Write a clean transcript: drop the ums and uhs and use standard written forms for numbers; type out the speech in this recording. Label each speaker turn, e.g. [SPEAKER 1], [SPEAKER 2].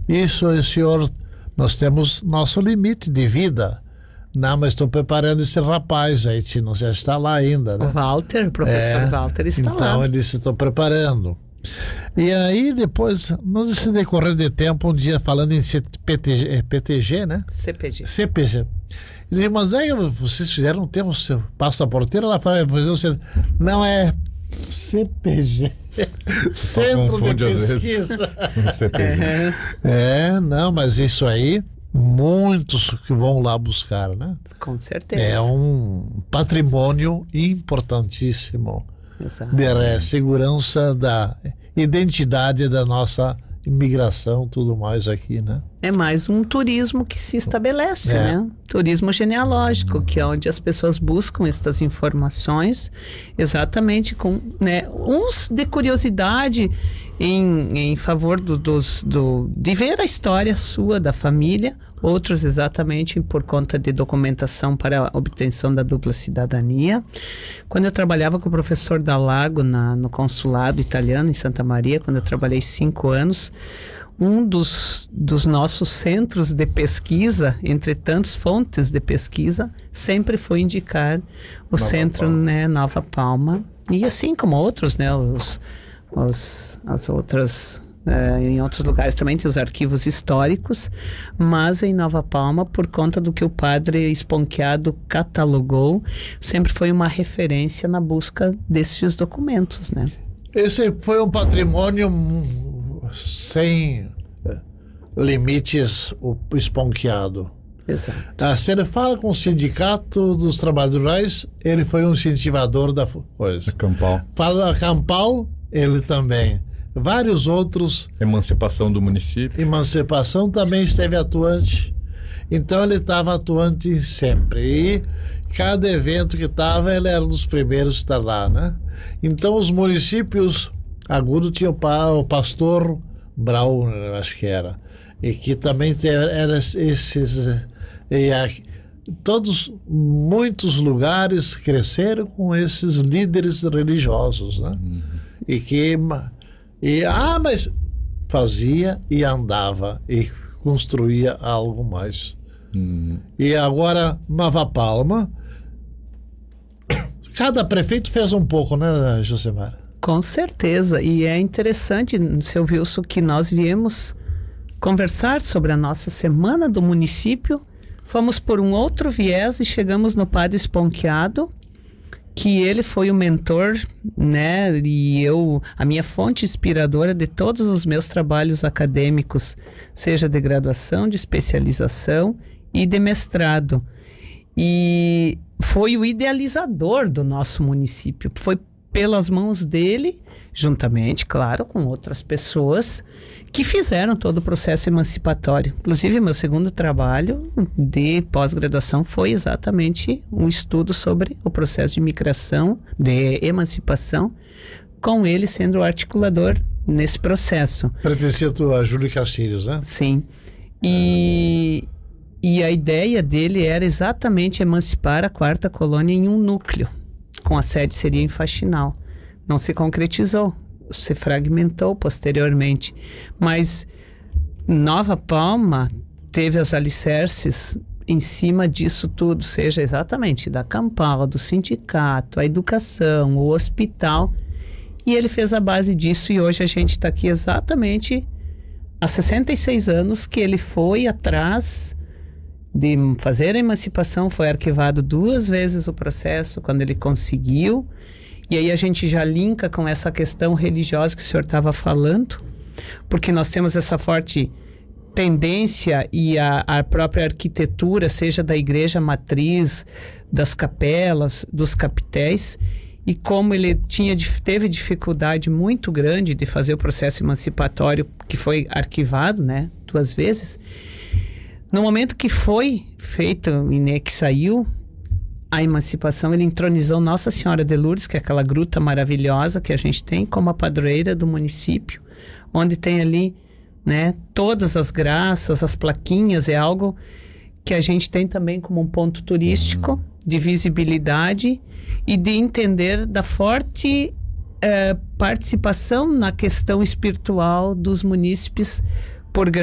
[SPEAKER 1] Isso, senhor, nós temos nosso limite de vida. Não, mas estou preparando esse rapaz aí, não já está lá ainda, né?
[SPEAKER 2] O professor Walter está lá.
[SPEAKER 1] Então ele disse, estou preparando. E aí depois, nesse decorrer de tempo, um dia falando em PTG, né? CPG. Ele disse, mas aí vocês fizeram um termo, passaporteiro, ela fala, não é CPG. Centro de Pesquisa. Não, mas isso aí, muitos que vão lá buscar, né?
[SPEAKER 2] Com certeza.
[SPEAKER 1] É um patrimônio importantíssimo.
[SPEAKER 2] Exato.
[SPEAKER 1] De segurança da identidade da nossa imigração, tudo mais aqui, né?
[SPEAKER 2] É mais um turismo que se estabelece, né? Turismo genealógico, que é onde as pessoas buscam estas informações, exatamente com, né, uns de curiosidade em favor de ver a história sua, da família, outros exatamente por conta de documentação para a obtenção da dupla cidadania. Quando eu trabalhava com o professor Dalago no consulado italiano em Santa Maria, quando eu trabalhei 5 anos, um dos nossos centros de pesquisa, entre tantas fontes de pesquisa, sempre foi indicar o centro, né, Nova Palma. E assim como outros, né, as outras... em outros lugares também tem os arquivos históricos, mas em Nova Palma, por conta do que o padre Esponquiado catalogou, sempre foi uma referência na busca destes documentos, né?
[SPEAKER 1] Esse foi um patrimônio sem limites, o Esponquiado.
[SPEAKER 2] Exato.
[SPEAKER 1] Se ele fala com o Sindicato dos Trabalhadores Rurais, ele foi um incentivador da coisa.
[SPEAKER 3] Campal.
[SPEAKER 1] Fala a Campal, ele também. Vários outros.
[SPEAKER 3] Emancipação do município.
[SPEAKER 1] Emancipação também esteve atuante. Então ele estava atuante sempre. E cada evento que estava, ele era um dos primeiros a estar lá, né? Então os municípios, Agudo tinha o pastor Braun, acho que era. E que também era esses... muitos lugares cresceram com esses líderes religiosos, né? E que... mas fazia e andava e construía algo mais. E agora, Nova Palma, cada prefeito fez um pouco, né, Josemar?
[SPEAKER 2] Com certeza, e é interessante, seu Wilson, que nós viemos conversar sobre a nossa Semana do Município, fomos por um outro viés e chegamos no Padre Esponquiado, que ele foi o mentor, né, e a minha fonte inspiradora de todos os meus trabalhos acadêmicos, seja de graduação, de especialização e de mestrado. E foi o idealizador do nosso município, foi pelas mãos dele, juntamente, claro, com outras pessoas, que fizeram todo o processo emancipatório. Inclusive, meu segundo trabalho de pós-graduação foi exatamente um estudo sobre o processo de migração, de emancipação, com ele sendo o articulador nesse processo.
[SPEAKER 1] Pertencia a Júlio Castilhos, né?
[SPEAKER 2] Sim. E a ideia dele era exatamente emancipar a quarta colônia em um núcleo, com a sede seria em Faxinal. Não se concretizou, se fragmentou posteriormente, mas Nova Palma teve os alicerces em cima disso tudo, seja exatamente da Campal, do sindicato, a educação, o hospital, e ele fez a base disso, e hoje a gente está aqui exatamente há 66 anos que ele foi atrás de fazer a emancipação, foi arquivado 2 vezes o processo, quando ele conseguiu, e aí a gente já linka com essa questão religiosa que o senhor estava falando, porque nós temos essa forte tendência e a própria arquitetura, seja da igreja matriz, das capelas, dos capitéis, e como ele teve dificuldade muito grande de fazer o processo emancipatório, que foi arquivado, né, 2 vezes, no momento que foi feito, né, que saiu a emancipação, ele entronizou Nossa Senhora de Lourdes, que é aquela gruta maravilhosa que a gente tem como a padroeira do município, onde tem ali, né, todas as graças, as plaquinhas, é algo que a gente tem também como um ponto turístico de visibilidade e de entender da forte participação na questão espiritual dos munícipes por